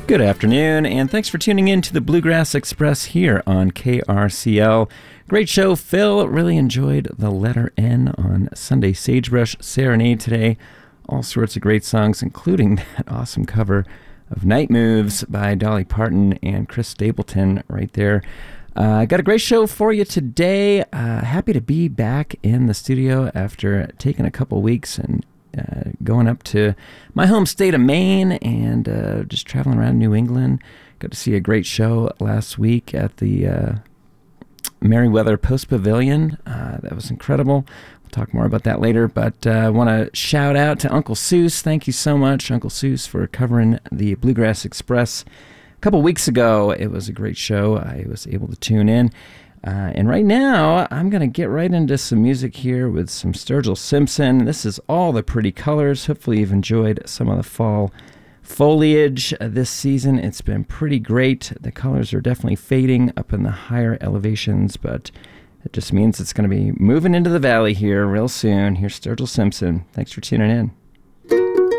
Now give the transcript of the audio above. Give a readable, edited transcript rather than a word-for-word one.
Good afternoon, and thanks for tuning in to the Bluegrass Express here on KRCL. Great show, Phil. Really enjoyed the letter N on Sunday Sagebrush Serenade today. All sorts of great songs, including that awesome cover of Night Moves by Dolly Parton and Chris Stapleton right there. Got a great show for you today. Happy to be back in the studio after taking a couple weeks and going up to my home state of Maine and just traveling around New England. Got to see a great show last week at the Merriweather Post Pavilion. That was incredible. We'll talk more about that later, but I want to shout out to Uncle Seuss. Thank you so much, Uncle Seuss, for covering the Bluegrass Express a couple weeks ago. It was a great show. I was able to tune in. And right now, I'm going to get right into some music here with some Sturgill Simpson. This is All the Pretty Colors. Hopefully you've enjoyed some of the fall foliage this season. It's been pretty great. The colors are definitely fading up in the higher elevations, but it just means it's going to be moving into the valley here real soon. Here's Sturgill Simpson. Thanks for tuning in.